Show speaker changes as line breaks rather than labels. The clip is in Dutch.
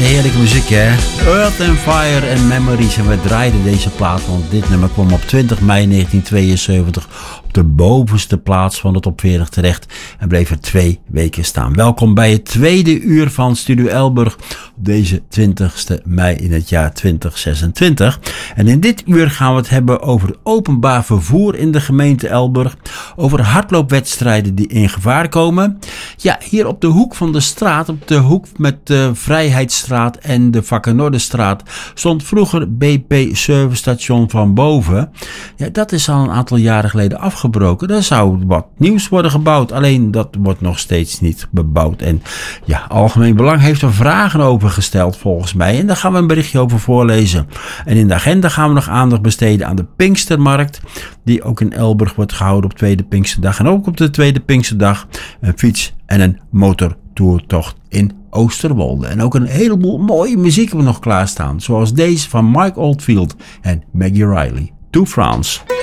heerlijke muziek, hè? Earth and Fire and Memories. En we draaiden deze plaat, want dit nummer kwam op 20 mei 1972 op de bovenste plaats van de top 40 terecht en bleef er 2 weken staan. Welkom bij het tweede uur van Studio Elburg op deze 20 mei in het jaar 2026. En in dit uur gaan we het hebben over het openbaar vervoer in de gemeente Elburg, over hardloopwedstrijden die in gevaar komen. Ja, hier op de hoek van de straat, op de hoek met de Vrijheidsstraat en de Vakkenordenstraat, stond vroeger BP Servicestation Van Boven. Ja, dat is al een aantal jaren geleden afgebroken. Daar zou wat nieuws worden gebouwd, alleen dat wordt nog steeds niet bebouwd. En ja, Algemeen Belang heeft er vragen over gesteld volgens mij en daar gaan we een berichtje over voorlezen. En in de agenda gaan we nog aandacht besteden aan de Pinkstermarkt, die ook in Elburg wordt gehouden op tweede Pinksterdag. En ook op de tweede Pinksterdag een fiets- en een motortoertocht in Oosterwolde. En ook een heleboel mooie muziek hebben we nog klaarstaan, zoals deze van Mike Oldfield en Maggie Riley. To France.